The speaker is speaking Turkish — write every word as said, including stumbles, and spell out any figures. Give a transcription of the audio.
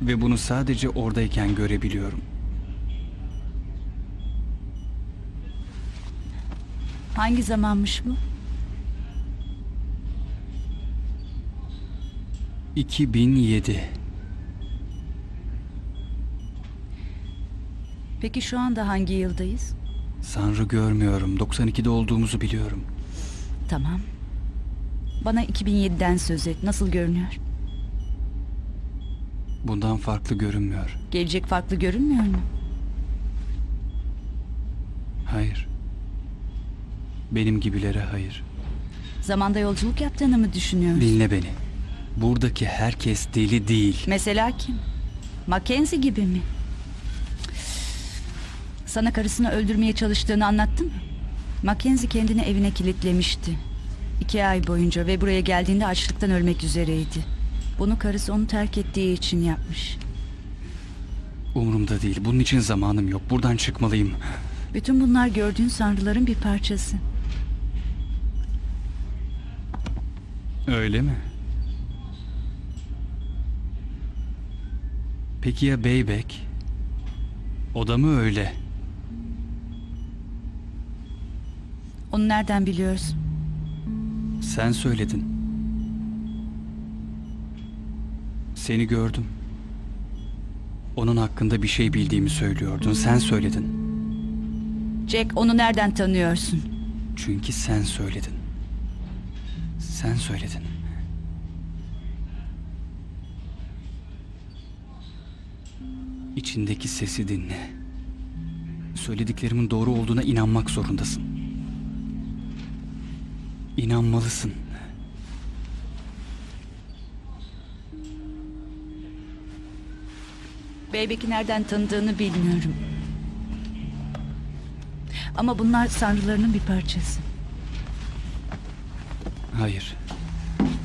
Ve bunu sadece oradayken görebiliyorum. Hangi zamanmış bu? iki bin yedi. Peki şu anda hangi yıldayız? Sanrı görmüyorum. doksan ikide olduğumuzu biliyorum. Tamam. Bana iki bin yediden söz et. Nasıl görünüyor? Bundan farklı görünmüyor. Gelecek farklı görünmüyor mu? Hayır. Benim gibilere hayır. Zamanda yolculuk yaptığını mı düşünüyorsun? Dinle beni. Buradaki herkes deli değil. Mesela kim? Mackenzie gibi mi? Sana karısını öldürmeye çalıştığını anlattı mı? Mackenzie kendini evine kilitlemişti. İki ay boyunca ve buraya geldiğinde açlıktan ölmek üzereydi. Bunu karısı onu terk ettiği için yapmış. Umurumda değil. Bunun için zamanım yok. Buradan çıkmalıyım. Bütün bunlar gördüğün sanrıların bir parçası. Öyle mi? Peki ya Beybek? O da mı öyle? Onu nereden biliyorsun? Sen söyledin. Seni gördüm. Onun hakkında bir şey bildiğimi söylüyordun. Sen söyledin. Jack, onu nereden tanıyorsun? Çünkü sen söyledin. Sen söyledin. İçindeki sesi dinle. Söylediklerimin doğru olduğuna inanmak zorundasın. İnanmalısın. Beybek'i nereden tanıdığını bilmiyorum. Ama bunlar sanrılarının bir parçası. Hayır.